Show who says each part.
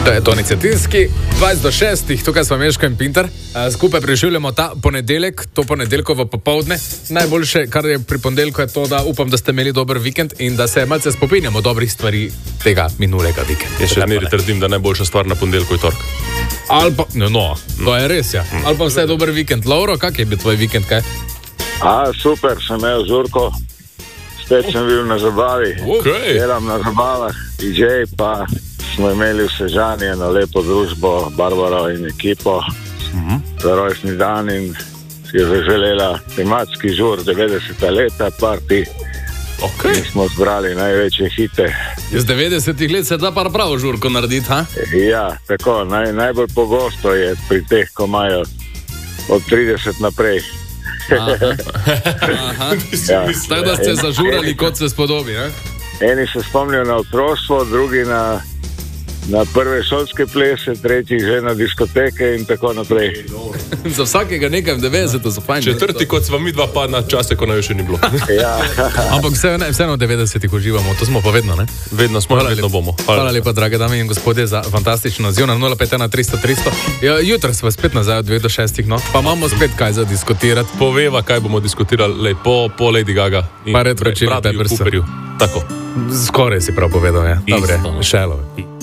Speaker 1: To je Toni Cetinski, 20:06, tukaj smo Meško in Pintar. Skupaj preživljamo ta ponedeljek, to ponedeljkovo popoldne. Najboljše, kar je pri ponedeljku, je to, da upam, da ste imeli dober vikend in da se malce spopinjamo dobrih stvari tega minulega vikenda.
Speaker 2: Jaz še zmeraj trdim, da najboljša stvar na ponedeljku je torek.
Speaker 1: Ali pa, no, to je res, ja. Ali pa vse dober vikend. Lauro, kak je bil tvoj vikend, kaj?
Speaker 3: Super, sem imel Žurko. Spet sem bil na zabavi. Delam na zabavah, DJ pa smo imeli v Sežani eno lepo družbo, Barbaro in ekipo, za rojstni dan in si je zaželela tematski žur 90. leta, party. In smo zbrali največje hite.
Speaker 1: Iz 90. let se da pa pravo žurko narediti, ha?
Speaker 3: Ja, tako, najbolj pogosto je pri teh, ko imajo od 30 naprej.
Speaker 1: Tako da ste zažurali, kot se spodobi, ne?
Speaker 3: Eni se spomnijo na otroštvo, drugi na prve šolske plese, tretji že na diskoteke in tako naprej.
Speaker 1: Za vsakega nekaj v 90, so fajn.
Speaker 2: Četrti, kot sva mi dva pa na čase, ko naj še ni bilo.
Speaker 1: Ampak vseeno v 90 uživamo, to smo pa vedno, ne?
Speaker 2: Vedno smo, vedno bomo.
Speaker 1: Hvala lepa, drage dame in gospodje, za fantastično odziv na 051 300 300. Jutro smo spet nazaj od 2 do 6, no? Pa imamo spet kaj za diskutirati.
Speaker 2: Poveva, kaj bomo diskutirali po Lady Gaga in
Speaker 1: pa retro Chili Peppersu.
Speaker 2: Tako.
Speaker 1: Skoraj si prav povedal, ja. Dobre, šelo.